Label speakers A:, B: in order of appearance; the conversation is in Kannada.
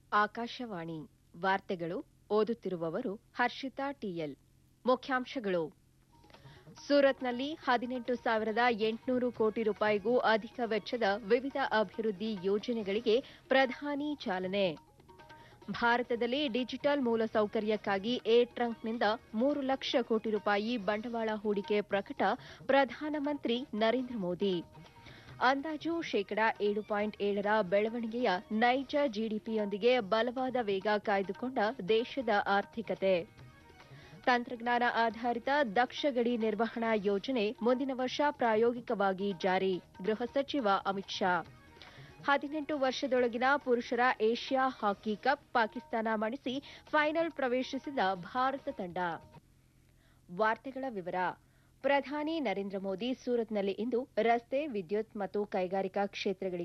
A: ಆಕಾಶವಾಣಿ ವಾರ್ತೆಗಳು ಓದುತ್ತಿರುವವರು ಹರ್ಷಿತಾ ಟಿಎಲ್. ಮುಖ್ಯಾಂಶಗಳು: ಸೂರತ್ನಲ್ಲಿ 18,800 ಕೋಟಿ ರೂಪಾಯಿಗೂ ಅಧಿಕ ವೆಚ್ಚದ ವಿವಿಧ ಅಭಿವೃದ್ಧಿ ಯೋಜನೆಗಳಿಗೆ ಪ್ರಧಾನಿ ಚಾಲನೆ. ಭಾರತದಲ್ಲಿ ಡಿಜಿಟಲ್ ಮೂಲಸೌಕರ್ಯಕ್ಕಾಗಿ ಏರ್ ಟ್ರಂಕ್ನಿಂದ 3 ಲಕ್ಷ ಕೋಟಿ ರೂಪಾಯಿ ಬಂಡವಾಳ ಹೂಡಿಕೆ ಪ್ರಕಟ ಪ್ರಧಾನಮಂತ್ರಿ ನರೇಂದ್ರ ಮೋದಿ. ಅಂದಾಜು ಶೇಕಡಾ 7.7ರ ಬೆಳವಣಿಗೆಯ ನೈಜ ಜಿಡಿಪಿಯೊಂದಿಗೆ ಬಲವಾದ ವೇಗ ಕಾಯ್ದುಕೊಂಡ ದೇಶದ ಆರ್ಥಿಕತೆ. ತಂತ್ರಜ್ಞಾನ ಆಧಾರಿತ ದಕ್ಷ ಗಡಿ ನಿರ್ವಹಣಾ ಯೋಜನೆ ಮುಂದಿನ ವರ್ಷ ಪ್ರಾಯೋಗಿಕವಾಗಿ ಜಾರಿ ಗೃಹ ಸಚಿವ ಅಮಿತ್ ಶಾ. 18 ವರ್ಷದೊಳಗಿನ ಪುರುಷರ Asia hockey cup Pakistan ಮಣಿಸಿ final ಪ್ರವೇಶಿಸಿದ ಭಾರತ ತಂಡ. ವಾರ್ತೆಗಳ ವಿವರ. ಪ್ರಧಾನಿ ನರೇಂದ್ರ ಮೋದಿ ಸೂರತ್ನಲ್ಲಿ ಇಂದು ರಸ್ತೆ, ವಿದ್ಯುತ್ ಮತ್ತು ಕೈಗಾರಿಕಾ ಕ್ಷೇತ್ರಗಳಿಗೆ